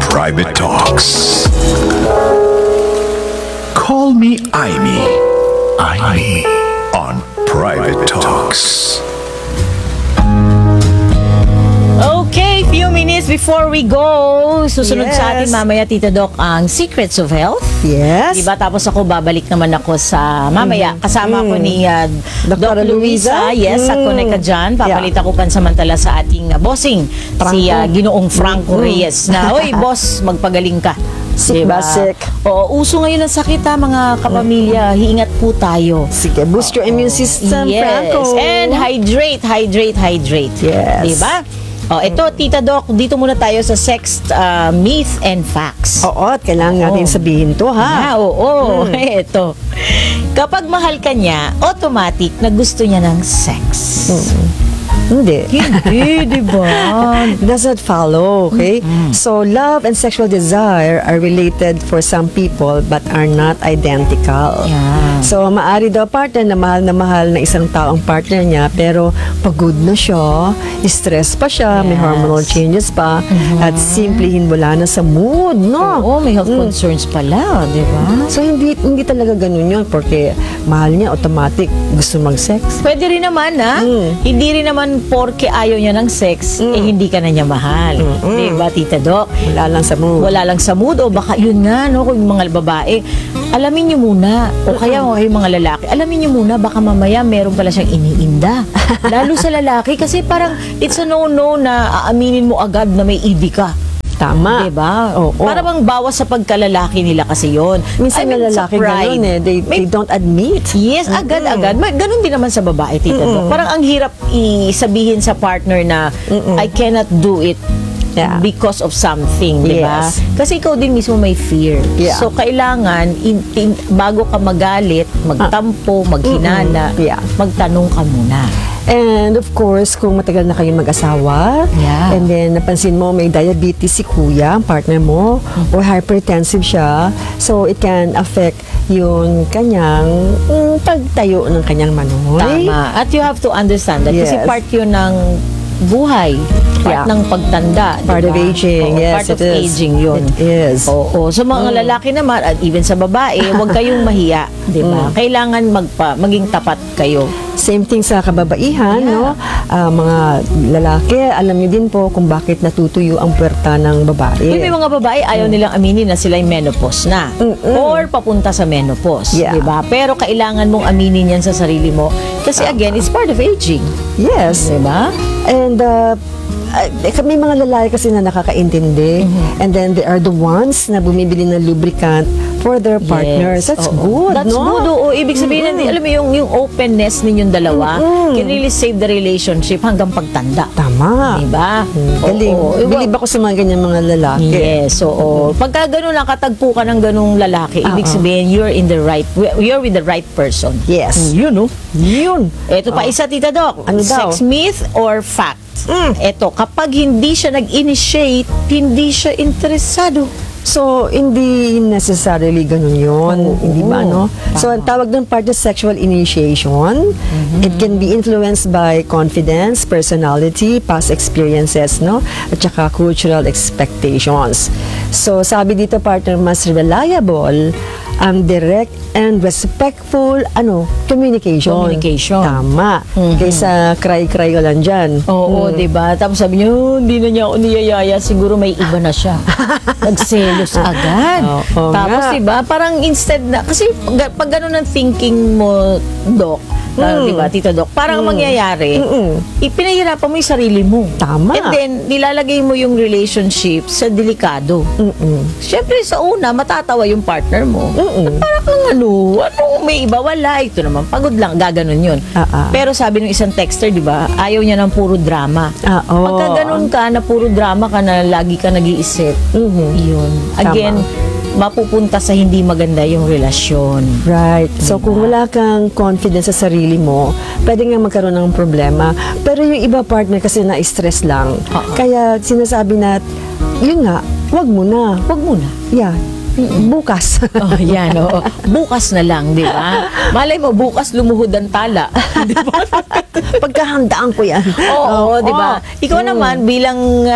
Private Talks. Call me Aimee. Aimee on Private Talks. Okay, few minutes before we go, susunod sa atin mamaya, Tita Doc, ang Secrets of Health. Yes. Diba? Tapos ako, babalik naman ako sa mamaya. Kasama ko ni Dr. Luisa. Yes, ako na ka dyan. Papalit ako pansamantala sa ating bossing, si Ginoong Franco Reyes. Na, oy, boss, magpagaling ka. Sick ba, sick? Oo, uso ngayon ang sakit mga kapamilya. Hiingat po tayo. Sige, boost your immune system, Yes. Franco. And hydrate. Yes. Diba? Ito, Tita Doc, dito muna tayo sa sex myth and facts. Oo, at kailangan natin sabihin to, ha? Oo. Ito. Kapag mahal ka niya, automatic na gusto niya ng sex. Hindi. Hindi, di ba? Doesn't follow, okay? So, love and sexual desire are related for some people but are not identical. Yeah. So, maari daw partner na mahal na isang tao ang partner niya pero pagod na siya, stress pa siya, may Yes. hormonal changes pa, at simply wala na sa mood, no? Oo, may health concerns pala, di ba? So, hindi talaga ganun yun porque mahal niya, automatic gusto mag-sex. Pwede rin naman, hindi rin naman porke ayaw niya ng sex, hindi ka na niya mahal. Di ba, Tita Doc? Wala lang sa mood. Wala lang sa mood, o baka yun nga, no, kung yung mga babae, alamin niyo muna, o kaya yung mga lalaki, alamin niyo muna, baka mamaya meron pala siyang iniinda. Lalo sa lalaki, kasi parang it's a no-no na aaminin mo agad na may ED ka. Tama. Diba? Oo. Para bang bawas sa pagkalalaki nila kasi yon. Minsan na lalaki ganun they don't admit. Yes, agad-agad. Ganun din naman sa babae, Tita Doc. Parang ang hirap isabihin sa partner na I cannot do it because of something, di ba? Yes. Kasi ikaw din mismo may fear. Yeah. So, kailangan, bago ka magalit, magtampo, maghinala, magtanong ka muna. And of course, kung matagal na kayong mag-asawa, and then napansin mo may diabetes si kuya, ang partner mo, or hypertensive siya, so it can affect yung kanyang pagtayo ng kanyang manoy. Tama. At you have to understand that kasi part yun ng buhay. Part ng pagtanda. Part of aging. Oo, Yes, part of aging yun. It is. Oo. So mga lalaki naman, at even sa babae, huwag kayong mahiya. Di ba? Kailangan maging tapat kayo. Same thing sa kababaihan, no? Mga lalaki, alam niyo din po kung bakit natutuyo ang puwerta ng babae. May mga babae, ayaw nilang aminin na sila yung menopause na. Or papunta sa menopause. Di ba? Pero kailangan mong aminin yan sa sarili mo. Kasi again, it's part of aging. Yes. Di ba? And may mga lalaki kasi na nakakaintindi, and then they are the ones na bumibili ng lubricant for their partners. That's good, That's no? good, oo. Ibig sabihin, alam mo, yung openness ninyong dalawa can really save the relationship hanggang pagtanda. Tama. Diba? Galing. Bilib ako sa mga ganyan mga lalaki. Yes, oo. Pagka ganun lang, katagpo ka ng ganung lalaki, ibig sabihin, you're with the right person. Yes. Yun, no? Yun. Ito pa isa, Tita Doc. Ano daw? Sex myth or fact? Ito, kapag hindi siya nag-initiate, hindi siya interesado. So, hindi necessarily ganun yun. Hindi ba, no? So, ang tawag ng part of sexual initiation, it can be influenced by confidence, personality, past experiences, no? At saka cultural expectations. So, sabi dito, partner, mas reliable ang direct and respectful communication. Tama. Kaysa cry-cry ka lang dyan. Oo, diba? Tapos sabi niya, hindi na niya ako niyayaya, siguro may iba na siya. Nagselos agad. Tapos diba, parang instead na, kasi pag ganun ang thinking mo, Doc, diba, Tita Doc, parang mangyayari, ipinahirapan mo yung sarili mo. Tama. And then, nilalagay mo yung relationship sa delikado. Siyempre, sa una, matatawa yung partner mo. Parang may iba, wala. Ito naman, pagod lang, gaganon yun. Pero sabi ng isang texter, di ba, ayaw niya ng puro drama. Pagka ganun ka, na puro drama ka na lagi ka nag-iisip, yun. Again, mapupunta sa hindi maganda yung relasyon. Right. So, kung wala kang confidence sa sarili mo, pwede nga magkaroon ng problema. Pero yung iba partner kasi na-stress lang. Kaya sinasabi na, yun nga, wag mo na. Wag muna. Yeah. bukas. Oh, yan, oo. Bukas na lang, di ba? Malay mo, bukas lumuhod ang tala. Di ba? Pagkahandaan ko yan. Oo, di ba? Ikaw naman, bilang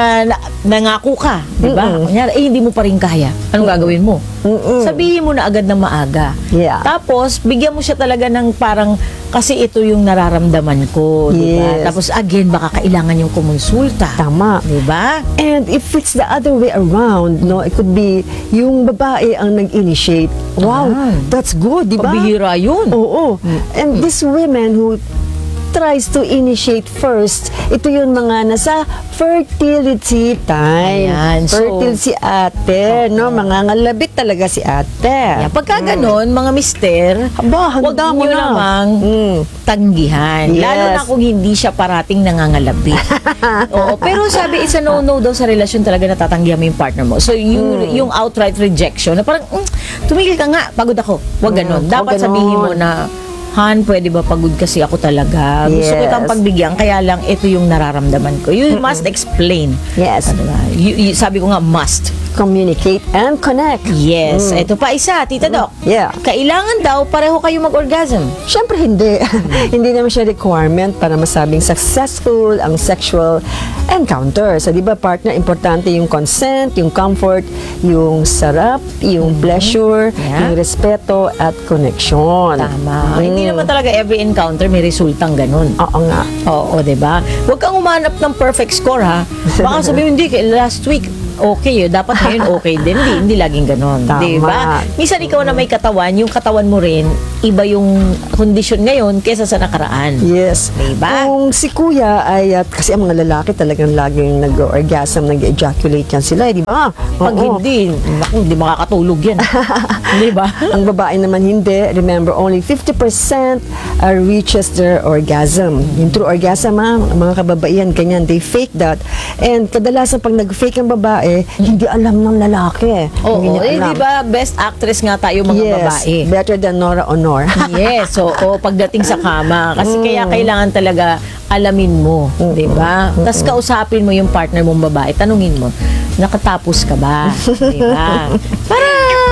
nangako ka, di ba? Kunyari, hindi mo pa rin kaya. Anong gagawin mo? Sabihin mo na agad ng maaga. Yeah. Tapos, bigyan mo siya talaga ng parang, kasi ito yung nararamdaman ko, di ba? Yes. Tapos, again, baka kailangan yung kumonsulta. Tama. Di ba? And if it's the other way around, no, it could be yung babae ang nag-initiate. Wow, that's good, di ba? Pabihira yun. Oo. And these women who tries to initiate first, ito yung mga nasa fertility time. Ayan, so- Fertile si ate, no? Mga ngalabit talaga si ate. Kaya pagka ganon, mga mister, Aba, huwag handa mo nyo na. namang tanggihan. Yes. Lalo na kung hindi siya parating nangangalabi. Oo, pero sabi, it's a no-no daw sa relasyon talaga na tatanggihan mo yung partner mo. So, yung outright rejection, na parang, tumigil ka nga, pagod ako. Huwag ganon. Dapat Huwag ganon. sabihin mo na, Han, pwede ba pagod kasi ako talaga? Gusto ko Yes. itang pagbigyan, kaya lang ito yung nararamdaman ko. You must explain. Yes. Ano ba? Sabi ko nga, must. Communicate and connect. Yes. Ito pa isa, Tita Doc. Yeah. Kailangan daw pareho kayo mag-orgasm. Siyempre hindi. Hindi naman siya requirement para masabing successful ang sexual encounter. So, di ba, partner, importante yung consent, yung comfort, yung sarap, yung pleasure, Yeah. yung respeto at connection. Tama. Hindi naman talaga every encounter may resultang ganun. Oo nga. Oo, 'di ba? Huwag kang umanap ng perfect score, ha. Baka sabihin hindi last week okay, dapat ngayon okay din. Hindi laging ganun, Tama. 'di ba? Minsan ikaw na may katawan, yung katawan mo rin iba yung kondisyon ngayon kaysa sa nakaraan. Yes. Diba? Kung si kuya ay, kasi ang mga lalaki talagang laging nag-orgasm, nag-ejaculate yan sila, di ba? Pag Oo. hindi, naku, hindi makakatulog yan. 'Di ba? Ang babae naman hindi. Remember, only 50% reaches their orgasm. Yung true orgasm, mga kababaihan, ganyan, they fake that. And kadalasan pag nag-fake ang babae, hindi alam ng lalaki. Oo, Hindi niya alam. 'di ba? Best actress nga tayo mga Yes, babae. better than Nora Honor. Yes, oo, pagdating sa kama. Kasi kaya kailangan talaga alamin mo, di ba? Tapos kausapin mo yung partner mong babae, tanungin mo, nakatapos ka ba? Di ba? Para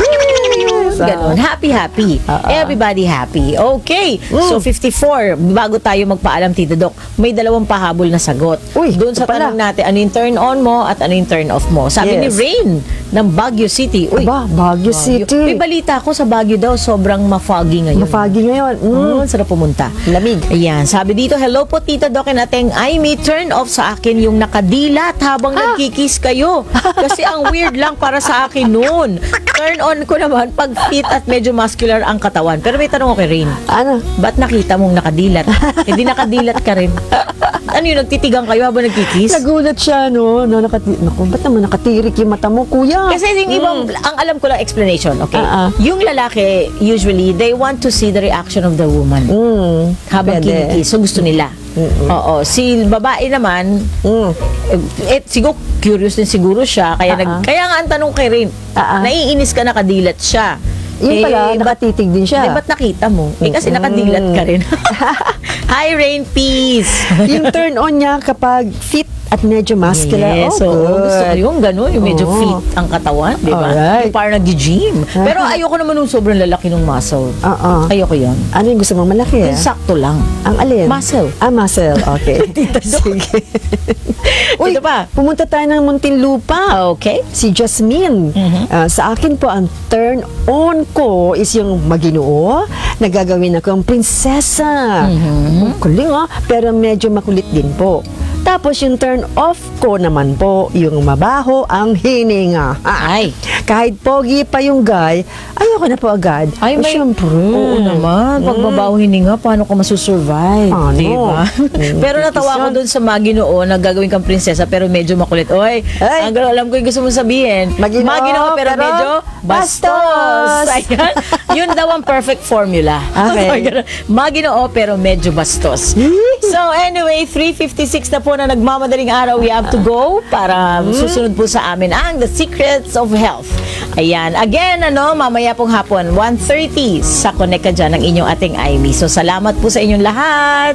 ganun. Happy. Everybody happy. Okay. So, 54. Bago tayo magpaalam, Tita Doc, may dalawang pahabol na sagot. Uy, Doon sa ito pala. tanong natin, ano yung turn on mo at ano yung turn off mo. Sabi ni Yes. Rain ng Baguio City. Uy, Aba, Baguio City. May balita ako sa Baguio daw, sobrang ma-foggy ngayon. Mafagi ngayon. Sarap pumunta. Lamig. Ayan, sabi dito, hello po Tita Doc and Ateng Aimee, turn off sa akin yung nakadilat habang nagkikis kayo. Kasi ang weird lang para sa akin noon. Turn on ko naman pag fit at medyo muscular ang katawan. Pero may tanong ako kay Rain, Ano? ba't nakita mong nakadilat? Hindi nakadilat ka rin. Ano yun, nagtitigang kayo habang nagkikis? Nagulat siya, no? Naku, ba't naman nakatirik yung mata mo, kuya? Kasi yung ibang, ang alam ko lang explanation, okay? Yung lalaki, usually, they want to see the reaction of the woman. Habang Pwede. kinikis. So, gusto nila. Oo. Si babae naman, siguro curious din siguro siya. Kaya, kaya nga ang tanong kay Rain, naiinis ka nakadilat siya. Yung pala, nakatitig din siya. Ba't nakita mo? Kasi nakadilat ka rin. Hi, Rain, peace! Yung turn on niya kapag fit at medyo muscular. Yes, Oh, so, good. gusto ko yung gano'n, yung medyo Oo. fit ang katawan, di ba? Alright. Yung parang nag-gym. Pero ayoko naman nung sobrang lalaki ng muscle. Oo. Ayoko yun. Ano yung gusto mong malaki? Yung sakto lang. Ang alin? Muscle. Muscle. Okay. Sige. Uy, Ito pa. pumunta tayo ng Muntinlupa. Okay. Si Jasmine. Sa akin po, ang turn on ko is yung maginoo na gagawin akong prinsesa. Kuling pero medyo makulit din po. Tapos yung turn off ko naman po, yung mabaho ang hininga. Ay. Kahit pogi pa yung guy, ayoko na po agad. Ay, may... Siyempre. Oo naman. Pag mabaho hininga, paano ka masusurvive? Ano? Diba? Pero natawa ko dun sa Maginoo na gagawin kang prinsesa pero medyo makulit. Oy, Ay. ang alam ko yung gusto mong sabihin. Maginoo, pero pero medyo bastos. Ayan. Yun daw ang perfect formula. Okay. Maginoo pero medyo bastos. So anyway, 3:56 na po na nagmamadaling araw. We have to go para susunod po sa amin ang The Secrets of Health. Ayan. Again, mamaya pong hapon, 1:30 sa Connect Ka Dyan ng inyong Ating Aimee. So salamat po sa inyong lahat.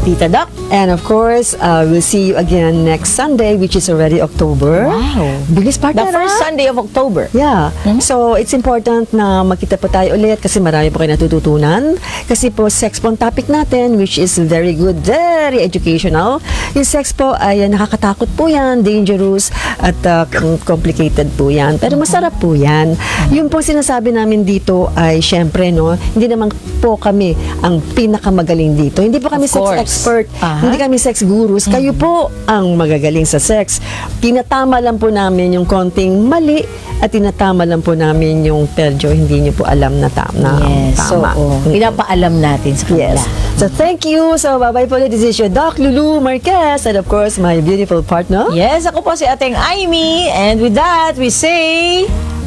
Tita Doc. And of course, we'll see you again next Sunday, which is already October. Wow. Bilis The partner. first Sunday of October. Yeah. So, it's important na magkita po tayo ulit kasi marami po kayo natututunan. Kasi po, sex po ang topic natin, which is very good, very educational. Yung sex po ay nakakatakot po yan, dangerous, at complicated po yan. Pero masarap po yan. Yung po sinasabi namin dito ay, syempre, no, hindi naman po kami ang pinakamagaling dito. Hindi po kami Of sex course. expert. Aha. Hindi kami sex gurus. Kayo po ang magagaling sa sex. Tinatama lang po namin yung konting mali at tinatama lang po namin yung medyo hindi nyo po alam na Yes. So, tama. pinapaalam natin sa kanila. Yes. So, thank you. So, bye-bye po ulit. This is your Doc Lulu Marquez and of course, my beautiful partner. Yes, ako po si Ateng Aimee. And with that, we say...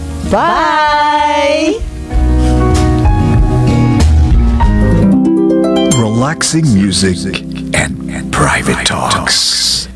Bye! Relaxing music and private talks.